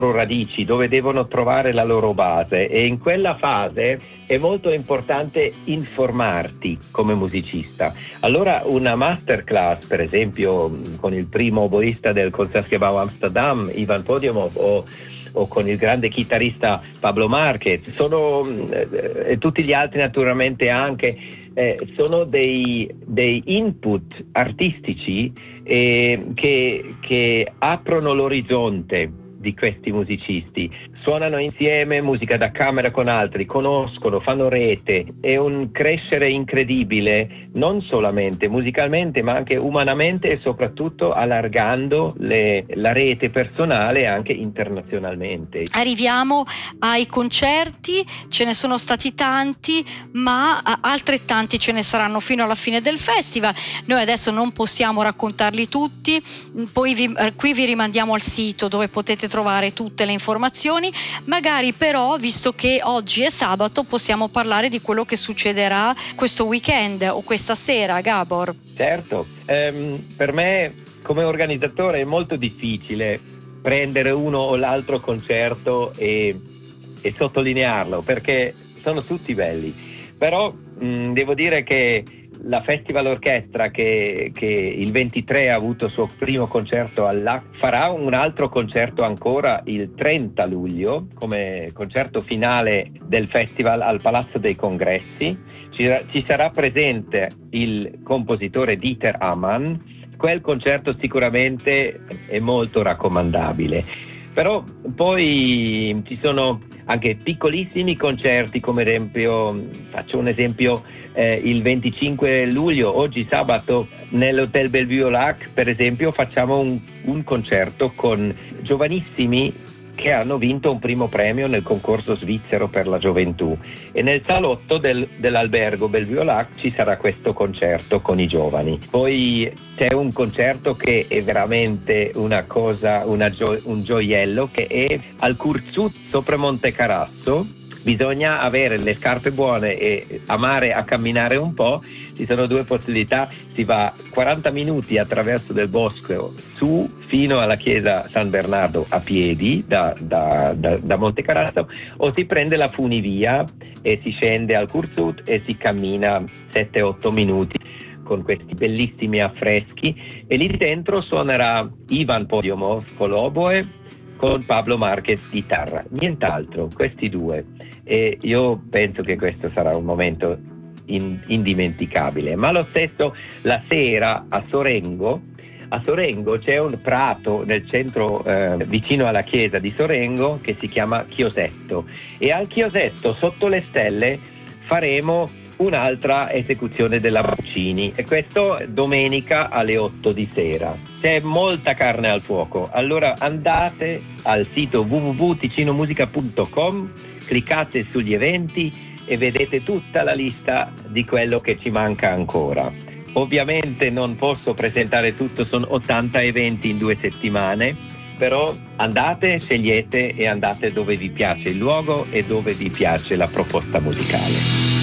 radici, dove devono trovare la loro base, e in quella fase è molto importante informarti come musicista. Allora una masterclass, per esempio con il primo oboista del Concertgebouw Amsterdam, Ivan Podiumov, o con il grande chitarrista Pablo Marquez, e tutti gli altri naturalmente anche, sono dei input artistici che aprono l'orizzonte di questi musicisti. Suonano insieme musica da camera con altri, conoscono, fanno rete. È un crescere incredibile, non solamente musicalmente ma anche umanamente, e soprattutto allargando la rete personale anche internazionalmente. Arriviamo ai concerti, ce ne sono stati tanti, ma altrettanti ce ne saranno fino alla fine del festival. Noi adesso non possiamo raccontarli tutti, poi qui vi rimandiamo al sito dove potete trovare tutte le informazioni. Magari però, visto che oggi è sabato, possiamo parlare di quello che succederà questo weekend o questa sera, Gabor. Certo, per me come organizzatore è molto difficile prendere uno o l'altro concerto e sottolinearlo, perché sono tutti belli. Però devo dire che la Festival Orchestra, che il 23 ha avuto il suo primo concerto farà un altro concerto ancora il 30 luglio come concerto finale del festival al Palazzo dei Congressi. Ci sarà presente il compositore Dieter Amann. Quel concerto sicuramente è molto raccomandabile. Però poi ci sono anche piccolissimi concerti, come esempio, faccio un esempio, il 25 luglio, oggi sabato, nell'Hotel Bellevue au Lac, per esempio, facciamo un concerto con giovanissimi che hanno vinto un primo premio nel concorso svizzero per la gioventù, e nel salotto dell'albergo Bellevue au Lac ci sarà questo concerto con i giovani. Poi c'è un concerto che è veramente una cosa, un gioiello, che è al Curzut sopra Monte Carasso. Bisogna avere le scarpe buone e amare a camminare un po'. Ci sono due possibilità: si va 40 minuti attraverso del bosco su fino alla chiesa San Bernardo a piedi da Monte Carasso, o si prende la funivia e si scende al Curzut e si cammina 7-8 minuti con questi bellissimi affreschi, e lì dentro suonerà Ivan Podiumov con l'oboe, con Pablo Marquez chitarra, nient'altro, questi due. E io penso che questo sarà un momento indimenticabile. Ma lo stesso la sera a Sorengo c'è un prato nel centro, vicino alla chiesa di Sorengo, che si chiama Chiosetto, e al Chiosetto sotto le stelle faremo un'altra esecuzione della Puccini, e questo domenica alle 8 di sera. C'è molta carne al fuoco, allora andate al sito www.ticinomusica.com, cliccate sugli eventi e vedete tutta la lista di quello che ci manca ancora. Ovviamente non posso presentare tutto, sono 80 eventi in 2 settimane, però andate, scegliete e andate dove vi piace il luogo e dove vi piace la proposta musicale.